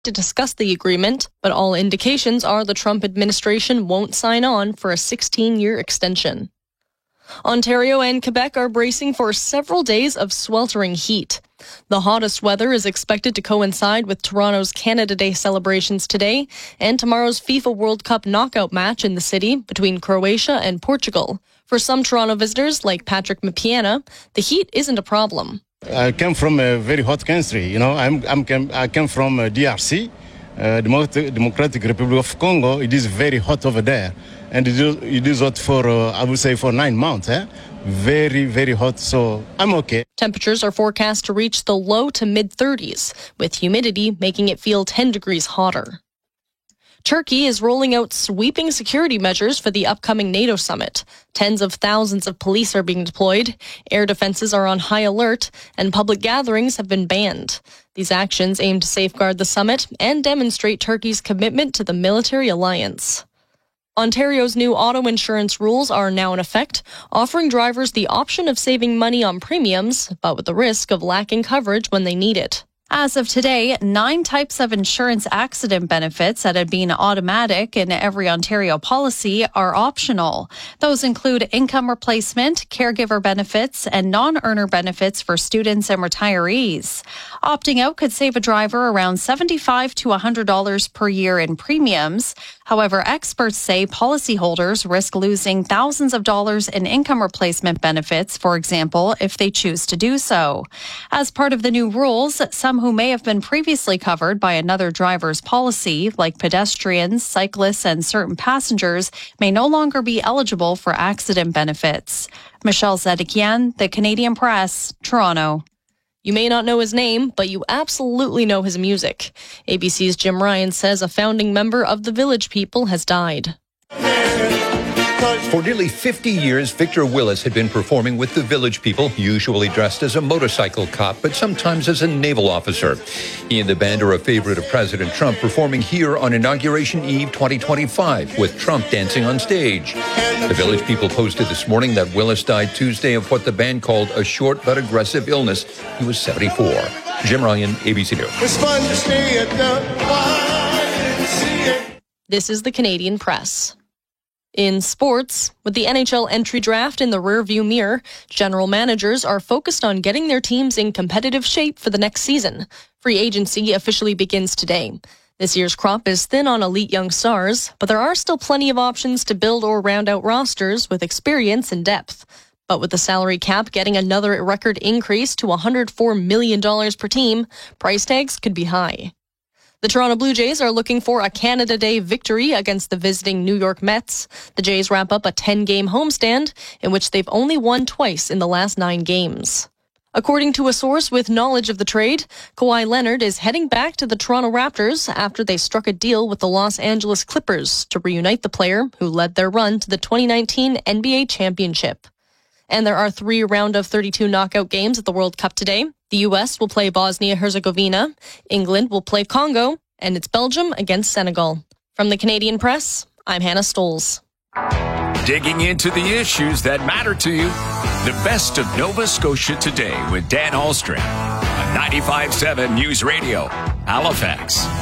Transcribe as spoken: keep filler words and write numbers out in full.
to discuss the agreement, but all indications are the Trump administration won't sign on for a sixteen-year extension. Ontario and Quebec are bracing for several days of sweltering heat. The hottest weather is expected to coincide with Toronto's Canada Day celebrations today and tomorrow's FIFA World Cup knockout match in the city between Croatia and Portugal. For some Toronto visitors, like Patrick Mapiana, the heat isn't a problem. I come from a very hot country. You know, I'm, I'm I come from uh, D R C, uh, Democratic Republic of Congo. It is very hot over there, and it is, it is hot for uh, I would say for nine months. Eh? Very, very hot. So I'm okay. Temperatures are forecast to reach the low to mid thirties, with humidity making it feel ten degrees hotter. Turkey is rolling out sweeping security measures for the upcoming NATO summit. Tens of thousands of police are being deployed, air defenses are on high alert, and public gatherings have been banned. These actions aim to safeguard the summit and demonstrate Turkey's commitment to the military alliance. Ontario's new auto insurance rules are now in effect, offering drivers the option of saving money on premiums, but with the risk of lacking coverage when they need it. As of today, nine types of insurance accident benefits that had been automatic in every Ontario policy are optional. Those include income replacement, caregiver benefits, and non-earner benefits for students and retirees. Opting out could save a driver around seventy-five to one hundred dollars per year in premiums. However, experts say policyholders risk losing thousands of dollars in income replacement benefits, for example, if they choose to do so. As part of the new rules, some who may have been previously covered by another driver's policy, like pedestrians, cyclists, and certain passengers, may no longer be eligible for accident benefits. Michelle Zedekian, The Canadian Press, Toronto. You may not know his name, but you absolutely know his music. A B C's Jim Ryan says a founding member of the Village People has died. For nearly fifty years, Victor Willis had been performing with the Village People, usually dressed as a motorcycle cop, but sometimes as a naval officer. He and the band are a favorite of President Trump, performing here on Inauguration Eve twenty twenty-five, with Trump dancing on stage. The Village People posted this morning that Willis died Tuesday of what the band called a short but aggressive illness. He was seventy-four. Jim Ryan, A B C News. It's fun to stay at the Y M C A. This is the Canadian Press. In sports, with the N H L entry draft in the rearview mirror, general managers are focused on getting their teams in competitive shape for the next season. Free agency officially begins today. This year's crop is thin on elite young stars, but there are still plenty of options to build or round out rosters with experience and depth. But with the salary cap getting another record increase to one hundred four million dollars per team, price tags could be high. The Toronto Blue Jays are looking for a Canada Day victory against the visiting New York Mets. The Jays wrap up a ten-game homestand in which they've only won twice in the last nine games. According to a source with knowledge of the trade, Kawhi Leonard is heading back to the Toronto Raptors after they struck a deal with the Los Angeles Clippers to reunite the player who led their run to the twenty nineteen N B A championship. And there are three round of thirty-two knockout games at the World Cup today. The U S will play Bosnia-Herzegovina, England will play Congo, and it's Belgium against Senegal. From the Canadian Press, I'm Hannah Stoles. Digging into the issues that matter to you. The best of Nova Scotia Today with Dan Ahlstrom on ninety-five point seven News Radio, Halifax.